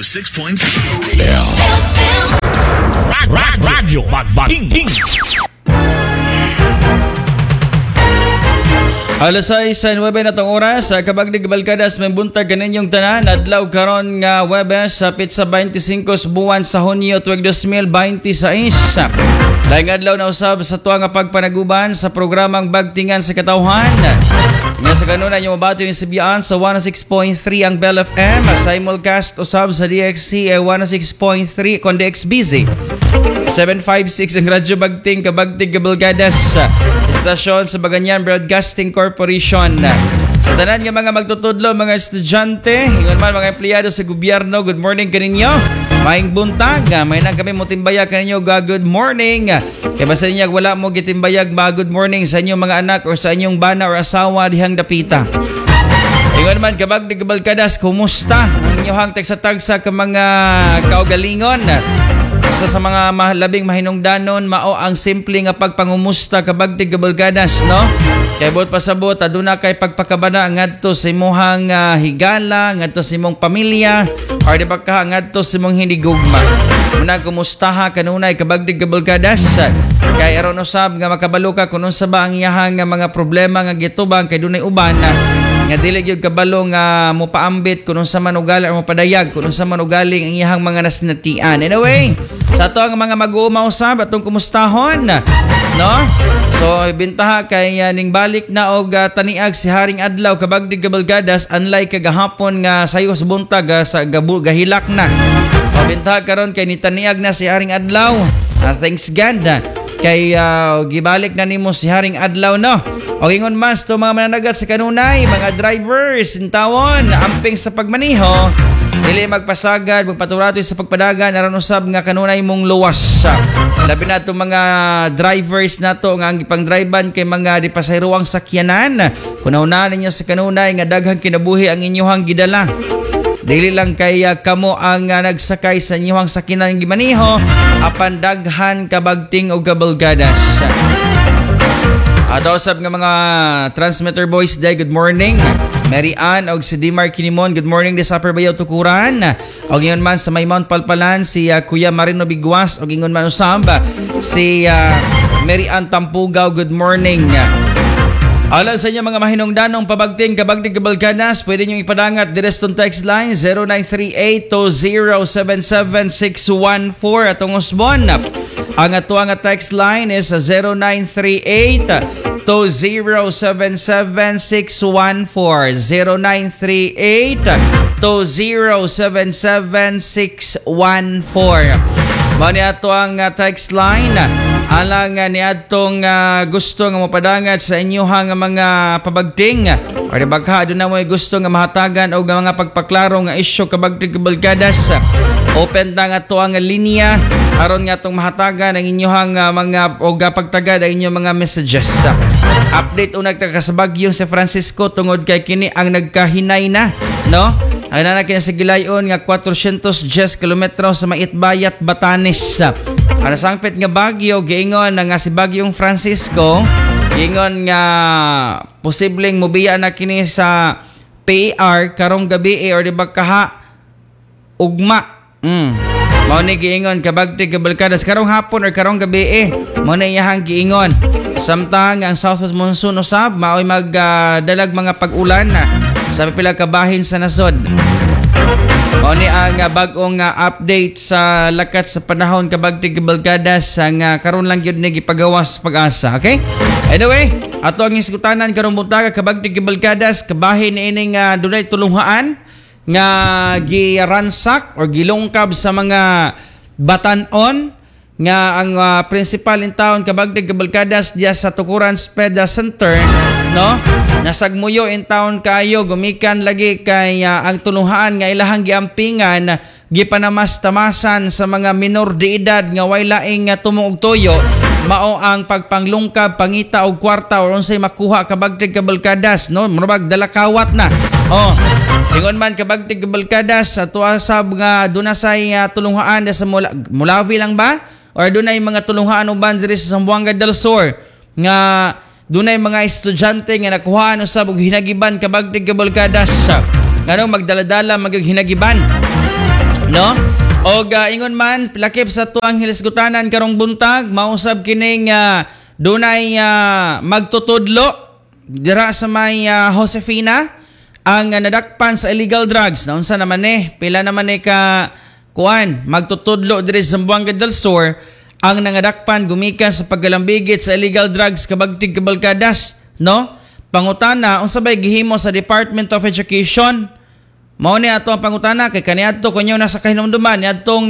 106.0 Radyo Magbating. Alas 6:09 na tong oras, kabagdig balkadas may buntag kaninyong tanan, adlaw karon nga Huwebes sa pitsa 25 buwan sa Hunyo tuig 2026. Daing adlaw na usab sa tuwa nga pagpanaguban sa programang Bagtingan sa Katawhan. Nga sa kanuna yung mabati ni Sibian sa 106.3 ang Bell FM, simulcast usab sa DXC 106.3 kon DXBZ. 756 ang Radyo Bagting, kabagtig kabalkadas, istasyon sa Baganyan Broadcasting Corporation. Sa tanan nga mga magtutudlo, mga estudyante, ingon man mga empleyado sa gobyerno, good morning kaninyo. Maing buntag, may nang kami mo timbaya kaninyo, good morning. Kaya basta niya wala mo gitimbayag, good morning sa inyong mga anak o sa inyong bana o asawa dihang dapita. Ingon man kabagdig kabalkadas, kumusta ang inyong tagsa-tagsa ka mga kaugalingon? Sa mga labing mahinungdanon, mao ang simple nga pagpangumusta kabagdig kabalkadas, no? Kay buot pasabot, aduna kay pagpakabana ngadto sa imong higala, ngadto sa imong pamilya, or di ba ka ngadto sa imong hinigugma. Muna kumustaha kanunay kabagdig kabalkadas, kay aron usab nga makabalo ka kung unsa ba ang iyahang mga problema nga gitubang kay dunay uban nga dili gyud kabalo nga mo paambit kung unsa man ugali or mo padayag kung unsa man ugali ang iyahang mga nasinatian. Anyway, sa ato ang mga mag-uuma usab atong kumustahon, no? So bintaha kay ning balik na og taniag si Haring Adlaw kabagdig kabalkadas, unlike kagahapon nga sayo sa buntag sa gahilak na. So bintaha karon kay nitaniag na si Haring Adlaw. Thanks God kay gibalik na nimo si Haring Adlaw, no? O ingon mas to mga mananagat sa kanunay, mga drivers intawon amping sa pagmaniho, dili magpasagad, magpaturato sa pagpadagan aron usab nga kanunay mong luwas. Labi na to mga drivers nato nga ang ipang-drivean kay mga di pasayroang sakyanan. Kunauna ninyo sa kanunay nga daghang kinabuhi ang inyohang gidala. Dili lang kay kamo ang nagsakay sa inyohang sakyanan gimaniho, apan daghan kabagting og kabalgadas. Ato usab nga mga transmitter boys day, good morning. Mary Ann og si Dimar Kinimon, good morning di sa Upper Bayaw Tukuran. Og ingon man sa May Mount Palpalan si Kuya Marino Biguas, og ingon man usab si Mary Ann Tampugaw, good morning. Alam sa inyo mga mahinungdanong pabagting kabagdig kabalkadas, pwede nyo ipadangat direstong text line 0938-2077614 atong usbon. Ang ato nga text line is 0938-2077614 0938-2077614. Mao ni ato ang text line. Alang ni atong gusto nga mapadangat sa inyohang mga pabagting or bagha aduna mo gusto nga mahatagan og mga pagpaklaro nga isyu kabagtig kabalkadas, open na nga to ang linya aron nga atong mahatagan ang inyohang mga og pagtagad ang inyong mga messages. Update unag ta sa Baguio sa Francisco tungod kay kini ang nagkahinay na, no? Ang nanakin sa gilayon nga 410 km sa Maitbayat, Batanes. Ang sangpit nga Baguio, giingon nga si Bagyong Francisco, giingon nga posibleng mubiya na kini sa PAR karong gabi or di ba kaha ugma. Mao ni giingon kabagtig kabalkadas karong hapon or karong gabi mao na iyahang giingon. Samtang ang southwest monsoon usab mao'y magdalag mga pag-ulan sa pipila ka bahin sa nasod. O ni ang bag-ong update sa lakat sa panahon kabagtig kabalkadas ang karon lang gyud ni gipagawas pag-asa, okay? Anyway, ato ang iskutanan karong buntaga kabagtig kabalkadas, kabahin ining dunay tulunghaan nga giransak or gilungkab sa mga batan-on nga ang principal in town kabagdig kabalkadas diya sa Tukuran Speda Center, no? Nasagmuyo in town kayo gumikan lagi kay ang tulunghaan nga ilahang giampingan gipanamas-tamasan sa mga minor de edad nga way laing tumuog toyo, mao ang pagpanglungkab pangita og kwarta or unsay makuha kabagtig kabalkadas, no? Murag dalakawat na. Ingon man kabagtig kabalkadas sa tuasab nga dunasay tulunghaan sa Mulawi lang ba? Or dunay mga tulunghaan uban diri sa Zamboanga del Sur nga dunay mga estudyante nga nakuhaan usab og hinagiban kabagtig kabalkadas. Ngano magdaladala magyug hinagiban. no? Og ingon man lakip sa tuang hilisgutanan karong buntag mausab kining dunay magtutudlo dira sa may Josefina ang nadakpan sa illegal drugs. Naunsa naman pila naman ka magtutudlo diri sa Zamboanga del Sur ang nangadakpan gumikan sa paggalambigit sa illegal drugs kabagtig kabalkadas, no? Pangutana unsa bay gihimo sa Department of Education? Mao ni ato ang pangutana kay kaniadto kunyo nasa kahinumduman niadtong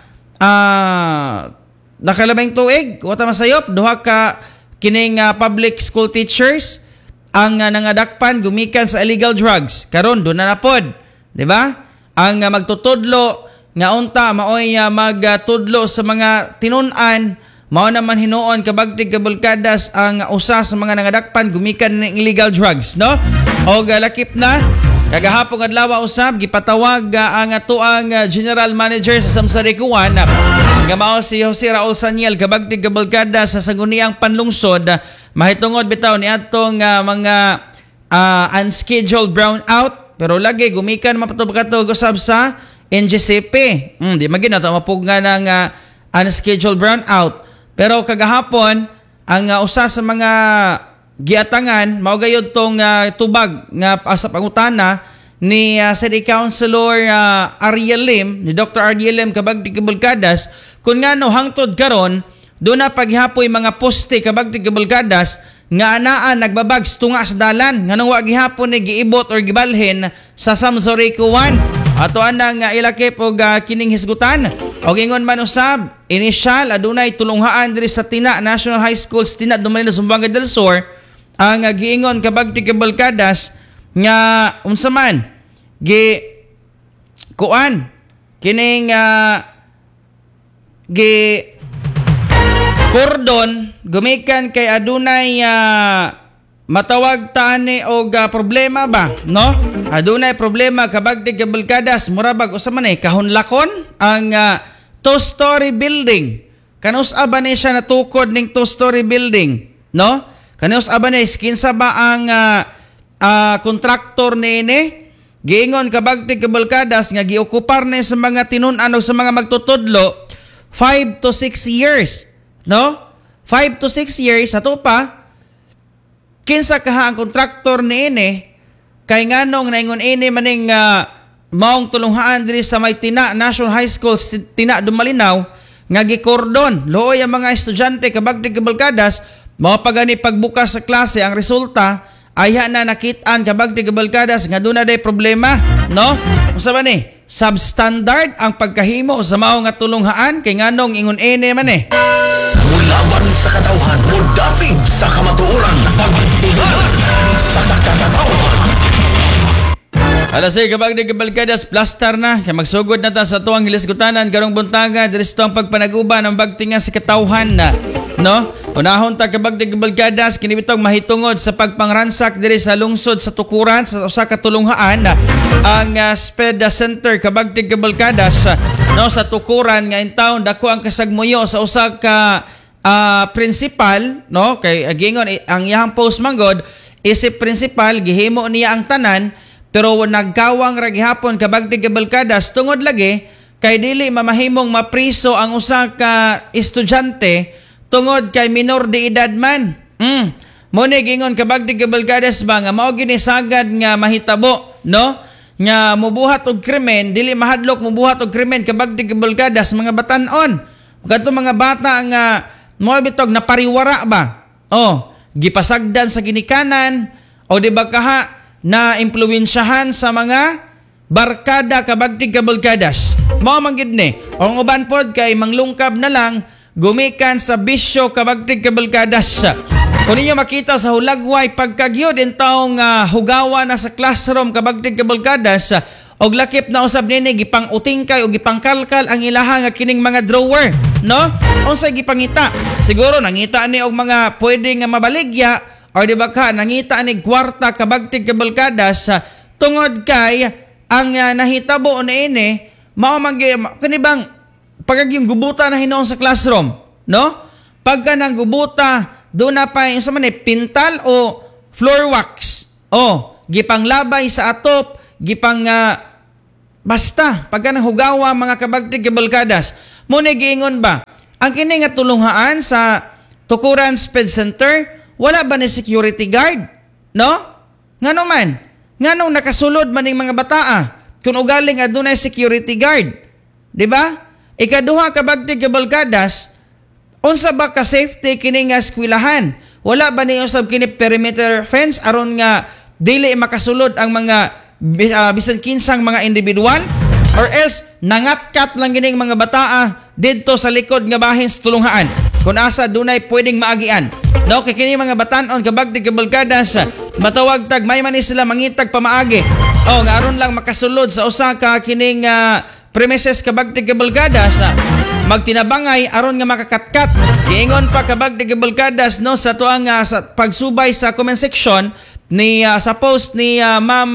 nakalabing tuig wata masayop duha ka kining public school teachers ang nangadakpan gumikan sa illegal drugs. Karon do na napod, di ba? Ang magtutudlo nga unta maoy magtudlo sa mga tinun-an mao naman hinuon kabagtig kabulkadas ang usa sa mga nangadakpan gumikan ng illegal drugs, no? Og lakip na kagahapon adlaw usab gipatawag ang atuang General Manager sa Samsarikuan nga mao si Jose Raul Saniel kabagtig kabulkada sa Sangguniang Panlungsod mahitungod bitaw ni atong mga unscheduled brownout pero lagi gumikan mapatubakato usab sa NGCP. Di magina ta mapugna ng unscheduled brownout. Pero kagahapon ang usa sa mga giatangan mao gayud tong tubag nga sa pangutana ni City Councilor Ariel Lim, ni Dr. Ariel Lim kabagtig kabulkadas kun ngano hangtod karon do na paghihapoy mga poste kabagtig kabulkadas nga anaan nagbabags tunga sa dalan nganong wa gihapon ni giibot or gibalhin sa Samsorico 1. Ato anang ilakip og kining hisgutan og ingon man usab inisyal adunay tulunghaan diri sa Tina National High School sa Tina Dumalino Zamboanga del Sur ang giingon kabagtig kabalkadas nga unsa man gi kining gi cordon gumikan kay adunay matawag tani og problema ba, no? Adunay problema kabagtig kabalkadas murabag usa man kahunlakon ang two-story building. Kanus aba ni siya natukod ning two-story building, no? Kanus aba ni kinsa ba ang kontraktor niini? Giingon kabagtig kabalkadas nga giokupar ni sa mga tinun-an o sa mga magtutudlo 5 to 6 years, no? 5 to 6 years ato pa kinsa kaha ang kontraktor niini kay nganong naingon ini maning maong tulunghaan diri sa may Tina National High School Tina Dumalinaw nga gikordon looy ang mga estudyante kabagtig kabalkadas mao pagani pagbukas sa klase ang resulta ayha na nakit-an kabagtig kabalkadas nga duna day problema, no? Unsa ba ni substandard ang pagkahimo sa mao nga tulunghaan kay nganong ingon ini man Mulaban sa katawhan, mudapig sa kamatuoran, pagtigalan sa katawhan. Alas ay kabagdig kabalkadas plastar na kay magsugod na ta sa tuwang hilisgutanan karong buntaga diri sa tuwang pagpanaguban ang bagtinga sa katawhan na, no? Unahon ta kabagdig kabalkadas kini bitong mahitungod sa pagpangransak diri sa lungsod sa Tukuran sa usa ka tulunghaan ang SPED Center kabagdig kabalkadas no sa Tukuran nga in town dako ang kasagmuyo sa usa ka principal, no? Kay gingon ang iyang post manggod isip principal gihimo niya ang tanan pero nagkawang ra gihapon kabagdig kabalkadas tungod lagi kay dili mamahimong mapriso ang usa ka estudyante tungod kay minor de edad man. Mo ni gingon kabagdig kabalkadas ba nga mao gini sagad nga mahitabo, no? Nga mubuhat og krimen dili mahadlok mubuhat og krimen kabagdig kabalkadas mga batan-on. Kadto mga bata nga mo bitog napariwara ba? Gipasagdan sa ginikanan o di ba kaha na impluwensyahan sa mga barkada kabagtig kabalkadas. Mao man gid ni. Ang uban pod kay manglungkab na lang gumikan sa bisyo kabagtig kabalkadas. Kung ninyo makita sa hulagway pagkagyod in taong hugawa na sa classroom kabagtig kabalkadas og lakip na usab nini gipang utingkay o gipangkalkal ang ilaha nga kining mga drawer, no? Unsay gipangita? Siguro nangita ni og mga pwede nga mabaligya or di ba ka nangita ni kwarta kabagtig kabalkadas tungod kay ang nahitabo na ini mao man kanibang pagagyong gubuta na hinoon sa classroom, no? Pagka nang gubuta do na pa sa man pintal o floor wax. Gipanglabay sa atop, gipang Basta, pagka nang hugawa mga kabagtig kabalkadas, muna giingon ba, ang kini nga tulunghaan sa Tukuran Speed Center, wala ba ni security guard? No? Nga naman, nga nung nakasulod maning mga bataa, kung ugaling adunay security guard. Diba? Ikaduha kabagtig kabalkadas, unsa ba ka safety kini nga eskwelahan? Wala ba ni usab kini perimeter fence aron nga dili makasulod ang mga bisan kinsang mga individual? Or else nangatkat lang gining mga bataa didto sa likod nga bahin sa tulunghaan kung asa dunay pwedeng maagian. No, kay kini mga batan-on kabagtig kabalkadas matawag tag may man ni sila mangitag pamaagi. Oh, nga aron lang makasulod sa usa ka kining premises kabagtig kabalkadas magtinabangay aron nga makakatkat. Giingon pa kabagtig kabalkadas no sa tuang sa pagsubay sa comment section ni sa post ni Ma'am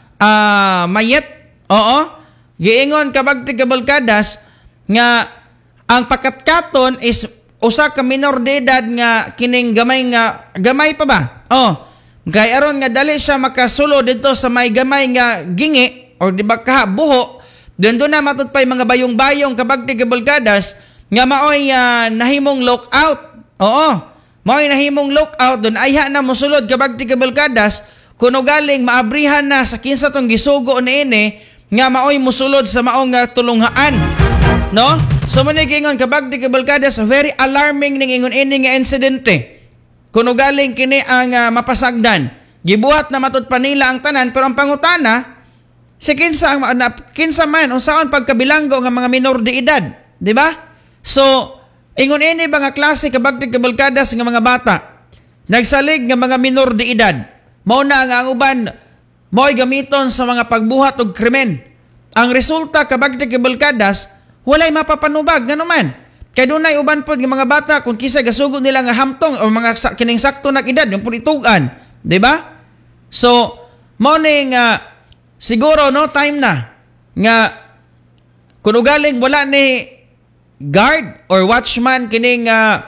Mayet. Oo. Giingon kabagtig kabalkadas nga ang pakatkaton is usa ka minor de edad nga kining gamay pa ba? Oh. Kay aron nga dali siya makasulo dito sa may gamay nga gingi or di ba ka buho. Doon na matutpay mga bayong-bayong kabagtig kabalkadas nga maoy nahimong lockout. Oo. Maoy nahimong lockout doon ayha na mosulod kabagtig kabalkadas kuno galing maabrihan na sa kinsa tong gisugo niini nga maoy mosulod sa maong tulunghaan. No? So man gingon kabagtig kabalkadas very alarming ning ingon ini nga insidente. Kuno galing kini ang mapasagdan. Gibuhat na matudpan nila ang tanan pero ang pangutana si kinsa man unsaon pagkabilanggo nga mga minor de edad, di ba? So ingon ini ba nga klase kabagtig kabalkadas nga mga bata nagsalig nga mga minor de edad mao na ang uban mo'y gamiton sa mga pagbuhat og krimen. Ang resulta kabagtig kabalkadas walay mapapanubag ganuman. Kay dunay uban pod nga mga bata kung kisa gasugod nila nga hamtong o mga kining sakto nag edad yung pud itugan, di ba? So mao ning siguro no time na nga kung ugaling wala ni guard or watchman kining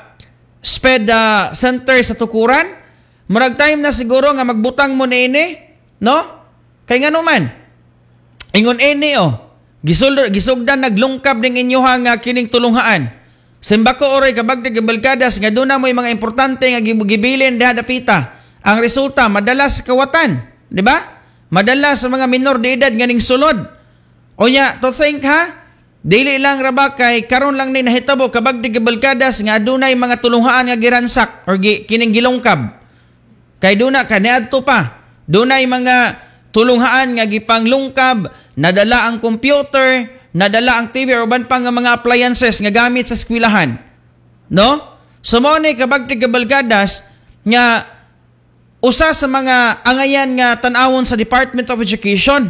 speed center sa Tukuran, murag time na siguro nga magbutang mo niini, no? Kay ngano man ingon ini gisugdan naglungkab ning inyohang kining tulunghaan. Simbako oray kabagtig kabalkadas nga doon na mo'y mga importante nga gibilin diha dapita. Ang resulta madalas kawatan, di ba? Madalas sa mga minor de edad nga ning sulod. O nya, to think ha, dili lang raba kay karon lang ni nahitabo kabagtig kabalkadas nga adunay mga tulunghaan nga giransak or kining gilungkab. Kay duna kaniadto pa, dunay mga tulunghaan nga gipanglungkab, nadala ang computer, nadala ang TV or ban pa nga mga appliances nga gamit sa eskwelahan. No? So mo ni kabagtig kabalkadas nga usa sa mga angayan nga tan-awon sa Department of Education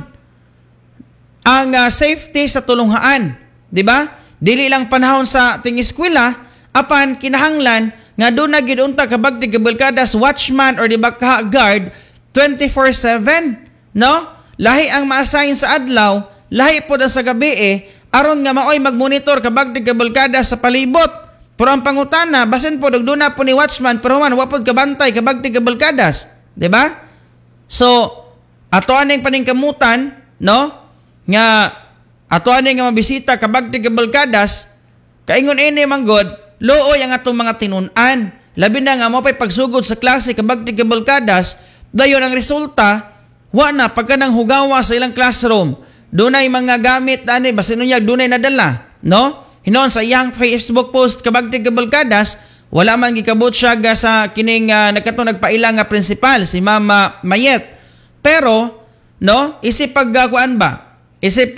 ang safety sa tulunghaan, di ba? Dili lang panahon sa ating eskwela apan kinahanglan nga do na gid unta kabagtig kabalkadas watchman or di ba ka guard 24/7, no? Lahi ang ma-assign sa adlaw, lahi pod sa gabi aron nga maoy magmonitor kabagtig kabalkadas sa palibot. Pero ang pangutana, basin po dugduna po ni watchman pero man wapod kabantay kabagtig kabalkadas, di ba? So, ato aning paningkamutan, no? Nga ato aning nga mabisita kabagtig kabalkadas, kaingon ini manggod, looy ang atong mga tinun-an. Labi na nga mo pay pagsugod sa klase kabagtig kabalkadas, dayon ang resulta, wa na pagka nang hugawa sa ilang classroom, dunay mga gamit ani basin unya dunay nadala, no? Hinon sa iyang Facebook post kabagtig kabalkadas, wala man gikabot siya sa kining nagkatong nagpailang nga principal si Mama Mayet. Pero no, isip pagkuan ba? Isip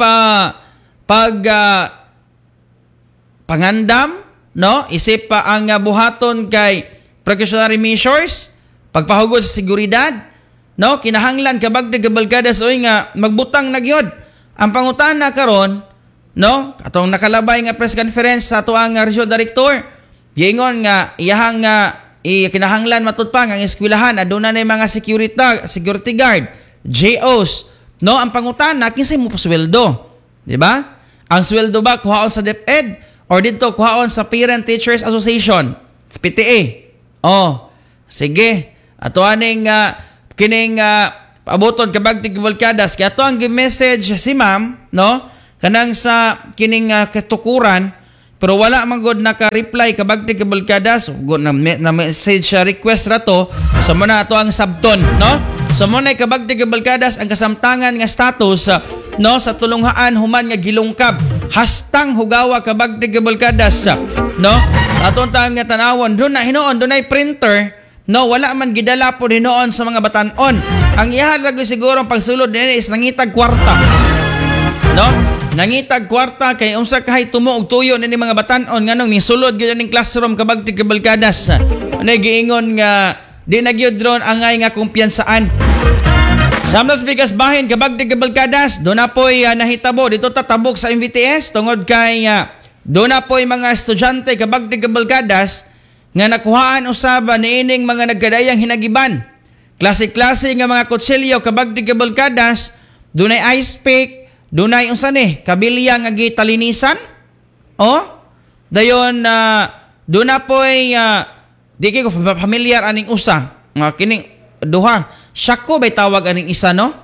pangandam, no? Isip pa ang buhaton kay precautionary measures, pagpahugod sa seguridad, no? Kinahanglan kabagtig kabalkadas oy nga magbutang na gyud. Ang pangutana karon, no? Atong nakalabay nga press conference sa ato ang regional director, giingon nga iyahang kinahanglan matud pa nga ang eskwelahan aduna nay mga security guard, JOs, no? Ang pangutana kinsay mo pasweldo, di ba? Ang sweldo ba kuhaon sa DepEd or dito kuhaon sa Parent Teachers Association, sa PTA? Oh, sige. Ato aning kining paaboton kabag tigbalkadas kaya to ang gi-message si ma'am, no, kanang sa kining katukuran, pero wala man gud naka-reply kabag tigbalkadas, na message request ra to, so muna ato ang sabton, no. So muna kabag tigbalkadas ang kasamtangan nga status, no, sa tulunghaan human nga gilungkab hastang hugawa kabag tigbalkadas, no. Aton tang nga tanawon doon na hinoon, doon ay printer. No, wala man gidala po hinoon sa mga batanon. Ang ihalagay siguro ang pagsulod din is nangitag kwarta. No? Nangitag kwarta kay unsa kahay tumo og tuyo ni mga batanon nganong nisulod gyud ning classroom kabag tigbalkadas. Ano giingon nga di na gyud ron angay nga kumpiyansaan. Samlas bigas bahin kabag tigbalkadas, do na poy nahitabo dito tatabok sa MVTS tungod kay do na poy mga estudyante kabag tigbalkadas nga nakuhaan usaba niining mga nagkadayang hinagiban. Klase-klase nga mga kutsilyo kabag tigbalkadas, dunay ice pick, dunay unsa ni kabilya nga gitalinisan. Dayon duna poy di kay ko familiar aning usa. Nga kining duha, Shako bay tawag aning isa, no?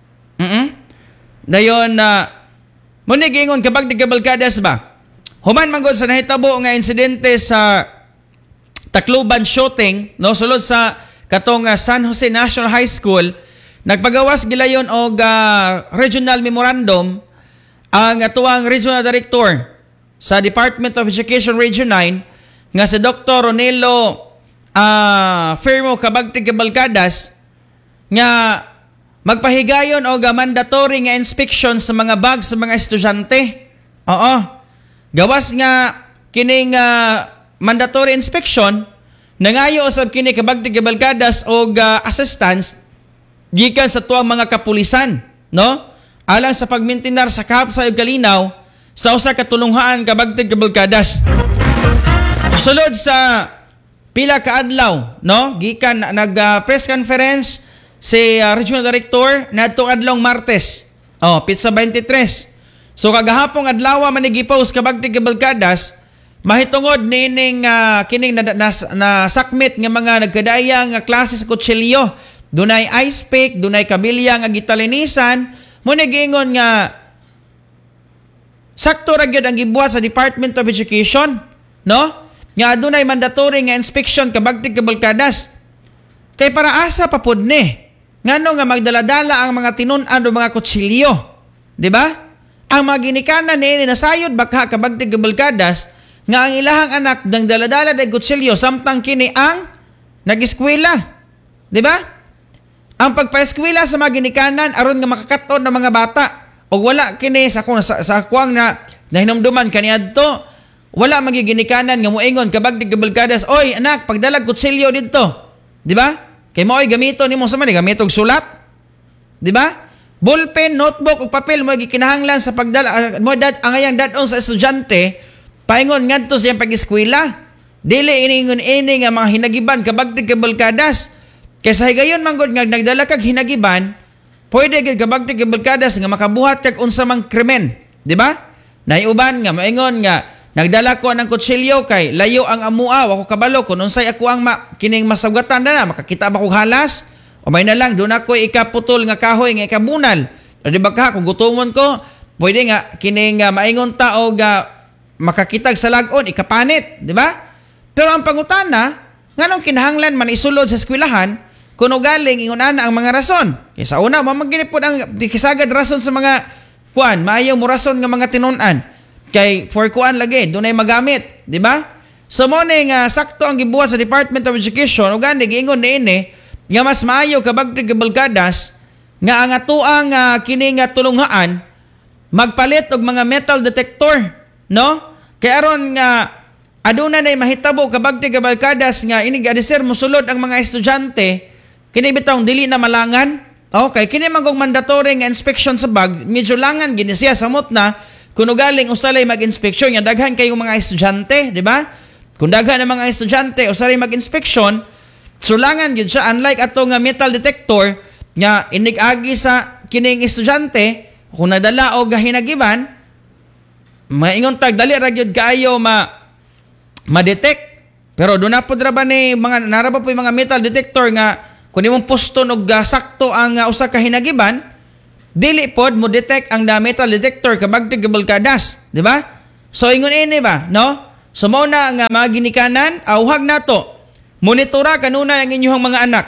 Dayon mo ni gingon kabag tigbalkadas ba. Human man gud sa nahitabo nga insidente sa Tacloban shooting, no, sulod sa katong San Jose National High School, nagpagawas gilayon og regional memorandum ang atuang regional director sa Department of Education Region 9 nga si Dr. Ronelo Firmo kabag tigbalkadas nga magpahigayon og mandatory nga inspection sa mga bag sa mga estudyante. Gawas nga kining mandatory inspection, nangayo usab kini kabag tigbalkadas og assistance gikan sa tuwang mga kapulisan, no? Alang sa pagmintinar sa kahapsay ug kalinaw sa usa ka tulunghaan kabag tigbalkadas. Sulod sa pila ka adlaw, no? Gikan nag press conference si regional director nadtong adlawng Martes. Pitsa 23. So kagahapong adlaw man gipost kabag tigbalkadas mahitungod nining kining na sakmit nga mga nagkadayang klase sa kutsilyo. Dunay ice pick, dunay kabilya nga gitalinisan. Mo giingon nga sakto ra gyud ang gibuhat sa Department of Education, no? Nga dunay mandatory nga inspection kabag tigbalkadas. Kay para asa pa pud ni? Ngano nga magdaladala ang mga tinun-an o mga kutsilyo, di ba? Ang mga ginikanan ni nasayod baka kabag tigbalkadas nga ang ilahang anak ng daladala ng kutsilyo samtang kini ang nag-eskwela. Di ba? Ang pagpa-eskwela sa mga ginikanan aron nga makakaton ng mga bata o wala kini sa kuwang na nahinumduman kaniadto, wala magiginikanan nga moingon kabag tigbalkadas, oy anak, pagdalag kutsilyo didto. Di ba? Kay mo'y gamito nimo sa man gamito og sulat. Di ba? Ballpen, notebook ug papel mo gikinahanglan sa pagdala mo angayang dadon sa estudyante. Paingon ngadto sa pag-eskwela. Dili iningon-ini nga mga hinagiban kabag tigbalkadas. Kaysa higayon man gud nga nagdala kag hinagiban, pwede gid kabag tigbalkadas nga makabuhat kag unsa mang krimen, di ba? Naiuban nga maingon nga nagdala ko ng kutsilyo kay layo ang amua, wa ko kabalo kun unsay ako ang kining masagatan na makakita ba kog halas o may na lang do na ko ikaputol nga kahoy nga ikabunal. O di ba ka kung gutomon ko, pwede nga kining maingon ta og makakitag sa lagon, ikapanit, di ba? Pero ang pangutana, nganong kinahanglan man isulod sa eskwelahan, kuno galing ingunana ang mga rason. Kaysa una, mamaginipod ang kisagad rason sa mga kuan, maayaw mo rason nga mga tinunan. Kay for kuan lagi, dunay magamit, di ba? So mo nga sakto ang gibuhat sa Department of Education, o gani giingon niini nga mas maayaw kabag tigbalkadas nga ang atuang kini nga tulunghaan magpalit og mga metal detector, no? Kaya aron nga aduna nay mahitabo kabag tigbalkadas nga inig adiser mosulod ang mga estudyante kini bitong dili na malangan. Okay, kini magong mandatory nga inspection sa bag, medyo langan gini siya samot na kuno galing usalay mag-inspeksyon nga daghan kayong mga estudyante, di ba? Kung daghan ang mga estudyante usalay mag-inspeksyon, sulangan gyud siya unlike ato nga metal detector nga inig-agi sa kining estudyante kung nadala og hinagiban maingon tag dali ra gyud kaayo ma-detect. Pero do na pud ra ba ni mga naraba po yung mga metal detector nga kung imong pusto og sakto ang usa ka hinagiban, dili pod mo detect ang metal detector kabag tigabulkadas, di ba? So ingon ini ba, no? So mao na nga mga ginikanan, auhag nato. Monitora kanunay ang inyong mga anak.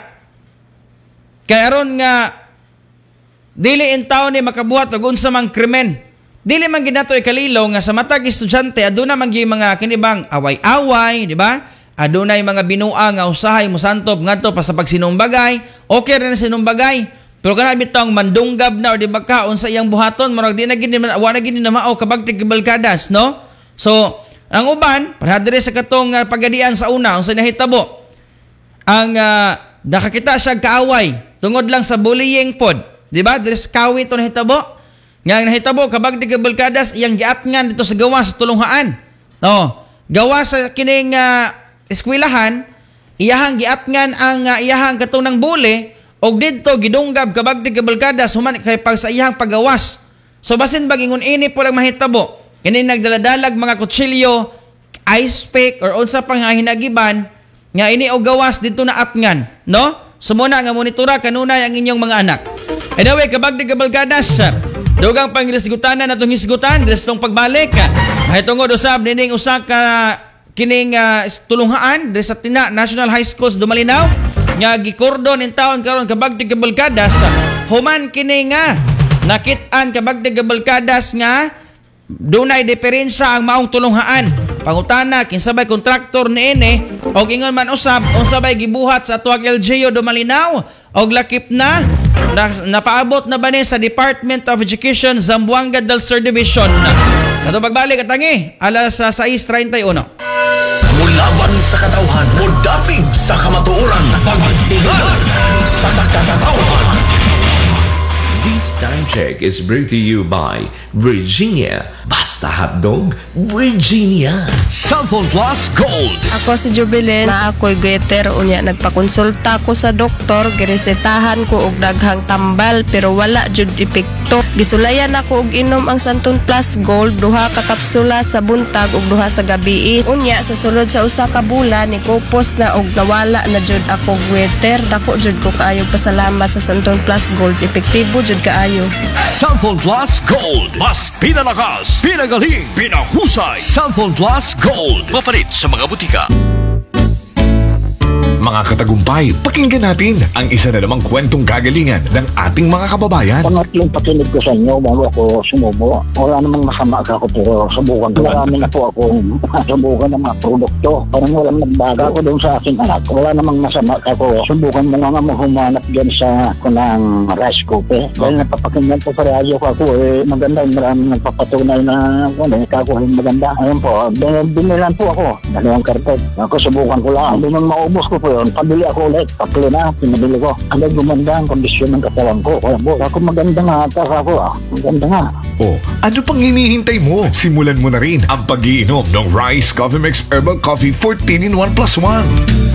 Kay aron nga dili in taon ni makabuhat og unsa mang krimen. Dili man ginato ikalilo nga sa matag estudyante aduna man gyud mga kinibang away-away, di ba? Adunay mga binua nga usahay mo santop ngadto pa sa pagsinumbagay. Okay ra na sinumbagay. Pero kana bitong mandunggab na o di ba ka unsa iyang buhaton murag di na gid wala gid na mao kabag tigbalkadas, no? So ang uban para dire sa katong pagadian sa una unsa nahitabo. Ang nakakita siya kaaway tungod lang sa bullying pod, di ba? Dire sa kawi to nahitabo. Nga nahitabo kabag tigbalkadas iyang giatngan dito sa gawas sa tulunghaan. Gawas sa kining eskwelahan, iyahang giatngan ang iyahang katunang buli og didto gidunggab kabag tigbalkadas human kay pag sa iyahang pagawas. So basin bag ingon ini po lang mahitabo. Kini nagdaladalag mga kutsilyo, ice pick or unsa pang hinagiban nga ini og gawas dito na atngan, no? Sumuna nga monitora kanunay ang inyong mga anak. Anyway, kabag tigbalkadas, dugang panghisgutanan natong hisgutan dresong pagbalik. Mahitungod usab nining usa ka kining tulunghaan sa tina National High Schools Dumalinaw nga gikordon in taon karon kabag tigbalkadas human kini nga nakit-an kabag tigbalkadas nga dunay diferensya ang maong tulunghaan. Pangutana kinsabay kontraktor niini og ingon man usab unsabay gibuhat sa tuwag LGU Dumalinaw og lakip na napaabot na ba ni sa Department of Education Zamboanga del Sur Division. Sa ito pagbalik katangi alas 6:31. Mulaban sa katawhan, mudapig sa kamatuoran, pagtigan sa katatawahan. This time check is brought to you by Virginia. Basta hotdog, Virginia. Cellphone Plus Gold. Ako si Jubilin, na ako'y goiter unya nagpakonsulta ko sa doktor, giresetahan ko og daghang tambal pero wala jud epekto. Gisulayan ako og inom ang Santon Plus Gold, duha ka kapsula sa buntag ug duha sa gabii. Unya sa sulod sa usa ka bulan ni kupos na og nawala na jud ako goiter. Dako jud ko kaayo pasalamat sa Santon Plus Gold, epektibo jud kaayo. Cellphone Plus Gold. Mas pinalakas, pinagaling, pinahusay. Cellphone Plus Gold. Mapalit sa mga butika. Mga katagumpay, pakinggan natin ang isa na namang kwentong kagalingan ng ating mga kababayan. Pangatlong pakinig ko sa inyo bago ako sumubo. Wala namang masama ako pero subukan ko. Marami na po akong subukan ng mga produkto. Parang walang nagbaga ako doon sa aking anak. Wala namang masama ako. Subukan mo nga humanap dyan sa kunang rice cooker. Dahil napapakinggan ko sa radyo ko ako maganda. Maraming nagpapatunay na kakuhin maganda. Ayun po, binilan po ako. Dalawang karton. Ako subukan ko lang. Hindi nang maubos ko po yun. Pabili ako ulit. Tatlo na, pinabili ko. Hanggang gumanda ang kondisyon ng katawan ko. Kaya po, ako maganda nga. Ako, maganda nga. O, ano pang hinihintay mo? Simulan mo na rin ang pag-iinom ng Rice Coffee Mix Herbal Coffee 14 in 1+1.